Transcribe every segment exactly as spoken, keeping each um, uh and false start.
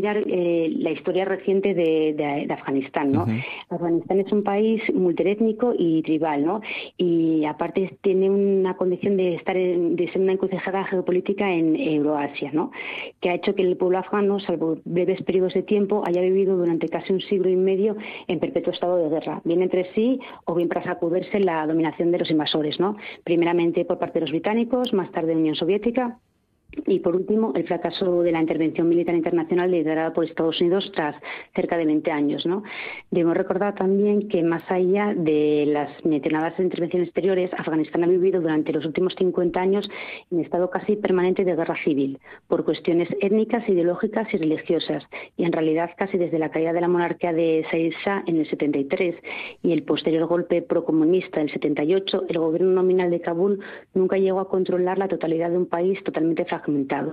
mirar eh, la historia reciente de, de, de Afganistán, ¿no? Uh-huh. Afganistán es un país multiétnico y tribal, ¿no? Y aparte tiene una condición de estar en, de ser una encrucijada geopolítica en Euroasia, ¿no? Que ha hecho que el pueblo afgano, salvo breves periodos de tiempo, haya vivido durante casi un siglo y medio en perpetuo estado de guerra, bien entre sí o bien para sacudirse la dominación de los invasores, ¿no? Primeramente por parte de los británicos, más tarde Unión Soviética. Y, por último, el fracaso de la intervención militar internacional liderada por Estados Unidos tras cerca de veinte años, ¿no? Debemos recordar también que, más allá de las mencionadas intervenciones exteriores, Afganistán ha vivido durante los últimos cincuenta años en estado casi permanente de guerra civil, por cuestiones étnicas, ideológicas y religiosas, y en realidad casi desde la caída de la monarquía de Said Shah en el setenta y tres y el posterior golpe procomunista del setenta y ocho, el gobierno nominal de Kabul nunca llegó a controlar la totalidad de un país totalmente fragmentado.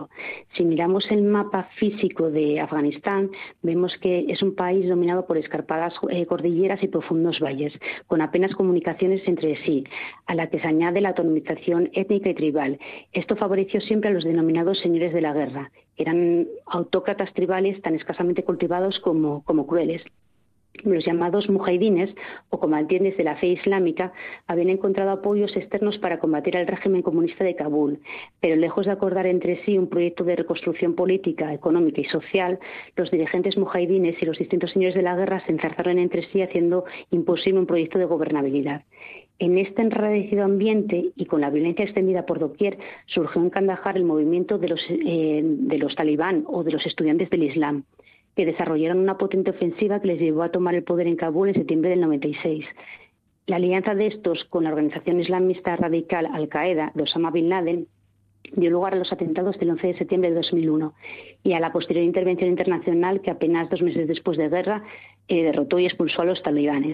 Si miramos el mapa físico de Afganistán, vemos que es un país dominado por escarpadas eh, cordilleras y profundos valles, con apenas comunicaciones entre sí, a la que se añade la autonomización étnica y tribal. Esto favoreció siempre a los denominados señores de la guerra. Eran autócratas tribales tan escasamente cultivados como, como crueles. Los llamados mujahidines, o combatientes de la fe islámica, habían encontrado apoyos externos para combatir al régimen comunista de Kabul, pero lejos de acordar entre sí un proyecto de reconstrucción política, económica y social, los dirigentes mujahidines y los distintos señores de la guerra se enzarzaron entre sí, haciendo imposible un proyecto de gobernabilidad. En este enrarecido ambiente y con la violencia extendida por doquier, surgió en Kandahar el movimiento de los, eh, de los talibán o de los estudiantes del Islam, que desarrollaron una potente ofensiva que les llevó a tomar el poder en Kabul en septiembre del noventa y seis. La alianza de estos con la organización islamista radical Al-Qaeda de Osama Bin Laden dio lugar a los atentados del once de septiembre de dos mil uno y a la posterior intervención internacional que apenas dos meses después de guerra eh, derrotó y expulsó a los talibanes.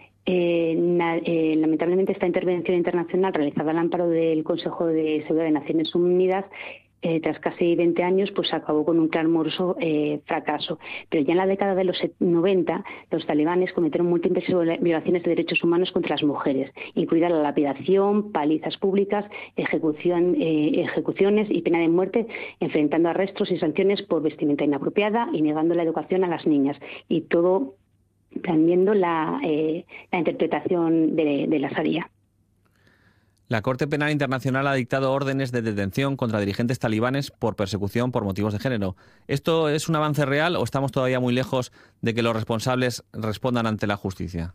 Eh, na, eh, lamentablemente esta intervención internacional realizada al amparo del Consejo de Seguridad de Naciones Unidas Eh, tras casi veinte años, pues acabó con un clamoroso eh, fracaso. Pero ya en la década de los noventa, los talibanes cometieron múltiples violaciones de derechos humanos contra las mujeres, incluida la lapidación, palizas públicas, ejecución, eh, ejecuciones y pena de muerte, enfrentando arrestos y sanciones por vestimenta inapropiada y negando la educación a las niñas. Y todo cambiando la, eh, la interpretación de, de la Sharia. La Corte Penal Internacional ha dictado órdenes de detención contra dirigentes talibanes por persecución por motivos de género. ¿Esto es un avance real o estamos todavía muy lejos de que los responsables respondan ante la justicia?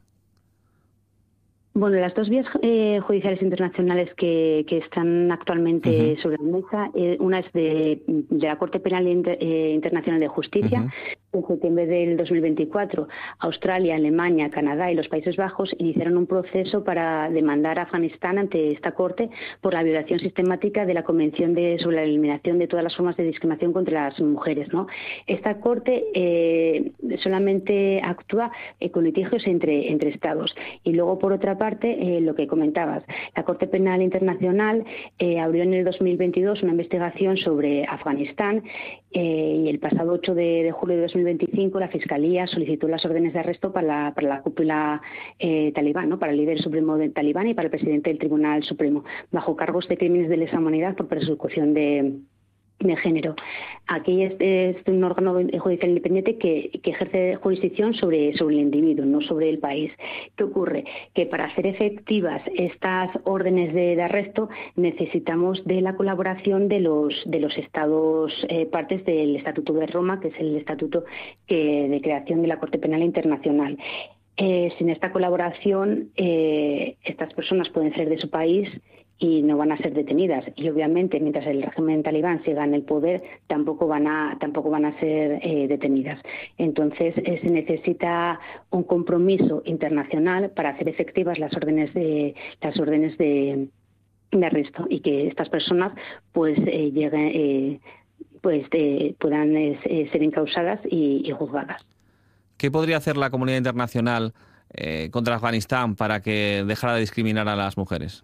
Bueno, las dos vías eh, judiciales internacionales que, que están actualmente uh-huh. sobre la mesa, eh, una es de, de la Corte Penal Inter, eh, Internacional de Justicia. Uh-huh. En septiembre del dos mil veinticuatro, Australia, Alemania, Canadá y los Países Bajos iniciaron un proceso para demandar a Afganistán ante esta Corte por la violación sistemática de la Convención de, sobre la eliminación de todas las formas de discriminación contra las mujeres, ¿no? Esta Corte eh, solamente actúa eh, con litigios entre, entre Estados. Y luego, por otra parte, Parte, eh, lo que comentabas, la Corte Penal Internacional eh, abrió en el dos mil veintidós una investigación sobre Afganistán eh, y el pasado ocho de julio de dos mil veinticinco la Fiscalía solicitó las órdenes de arresto para la, para la cúpula eh, talibán, ¿no? Para el líder supremo del talibán y para el presidente del Tribunal Supremo, bajo cargos de crímenes de lesa humanidad por persecución de de género. Aquí es, es un órgano judicial independiente que, que ejerce jurisdicción sobre, sobre el individuo, no sobre el país. ¿Qué ocurre? Que para hacer efectivas estas órdenes de, de arresto necesitamos de la colaboración de los de los estados eh, partes del Estatuto de Roma, que es el estatuto que, de creación de la Corte Penal Internacional. Eh, sin esta colaboración, eh, estas personas pueden ser de su país y no van a ser detenidas, y obviamente mientras el régimen talibán siga en el poder tampoco van a tampoco van a ser eh, detenidas. Entonces eh, se necesita un compromiso internacional para hacer efectivas las órdenes de las órdenes de, de arresto y que estas personas pues eh, lleguen eh, pues eh, puedan eh, ser encausadas y, y juzgadas. ¿Qué podría hacer la comunidad internacional eh, contra Afganistán para que dejara de discriminar a las mujeres?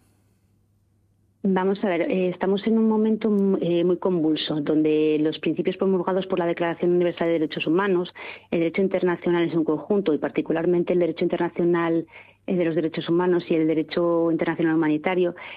Vamos a ver, eh, estamos en un momento eh, muy convulso, donde los principios promulgados por la Declaración Universal de Derechos Humanos, el derecho internacional en su conjunto y particularmente el derecho internacional eh, de los derechos humanos y el derecho internacional humanitario,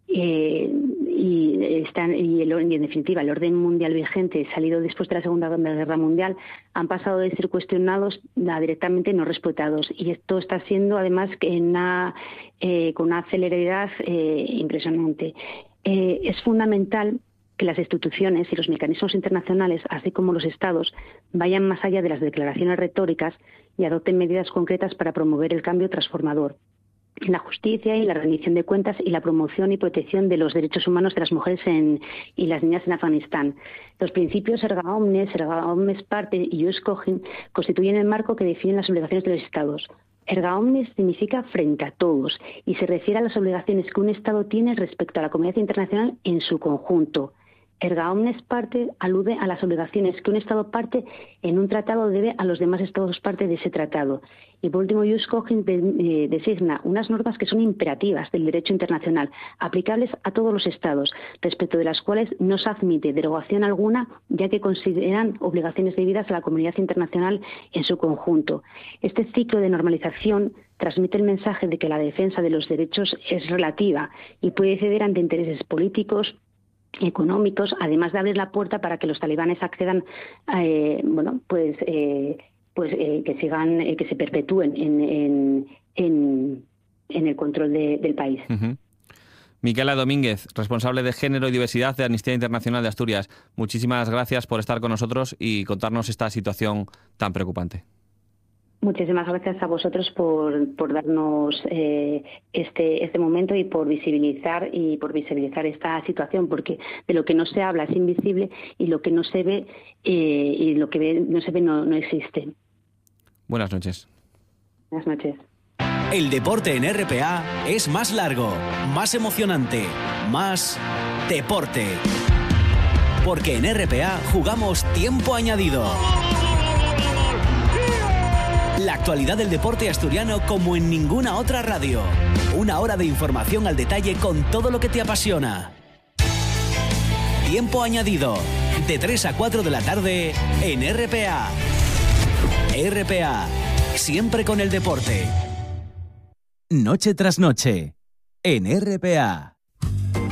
Eh, y, están, y, el, y en definitiva el orden mundial vigente salido después de la Segunda Guerra Mundial han pasado de ser cuestionados a directamente no respetados, y esto está siendo además que una, eh, con una celeridad eh, impresionante. Eh, es fundamental que las instituciones y los mecanismos internacionales, así como los Estados, vayan más allá de las declaraciones retóricas y adopten medidas concretas para promover el cambio transformador en la justicia y la rendición de cuentas y la promoción y protección de los derechos humanos de las mujeres en, y las niñas en Afganistán. Los principios erga omnes, erga omnes parte y jus cogens constituyen el marco que define las obligaciones de los Estados. Erga omnes significa frente a todos y se refiere a las obligaciones que un Estado tiene respecto a la comunidad internacional en su conjunto. Erga omnes parte alude a las obligaciones que un Estado parte en un tratado debe a los demás Estados parte de ese tratado. Y por último, jus cogens de, eh, designa unas normas que son imperativas del derecho internacional, aplicables a todos los Estados, respecto de las cuales no se admite derogación alguna, ya que consideran obligaciones debidas a la comunidad internacional en su conjunto. Este ciclo de normalización transmite el mensaje de que la defensa de los derechos es relativa y puede ceder ante intereses políticos, económicos, además de abrir la puerta para que los talibanes accedan, eh, bueno, pues, eh, pues eh, que sigan, eh, que se perpetúen en, en, en, en el control de, del país. Uh-huh. Micaela Domínguez, responsable de Género y Diversidad de Amnistía Internacional de Asturias. Muchísimas gracias por estar con nosotros y contarnos esta situación tan preocupante. Muchísimas gracias a vosotros por, por darnos eh, este, este momento y por visibilizar y por visibilizar esta situación, porque de lo que no se habla es invisible y lo que no se ve eh, y lo que ve, no se ve no, no existe. Buenas noches. Buenas noches. El deporte en R P A es más largo, más emocionante, más deporte. Porque en R P A jugamos tiempo añadido. La actualidad del deporte asturiano como en ninguna otra radio. Una hora de información al detalle con todo lo que te apasiona. Tiempo añadido, de tres a cuatro de la tarde en R P A. R P A, siempre con el deporte. Noche tras noche, en R P A.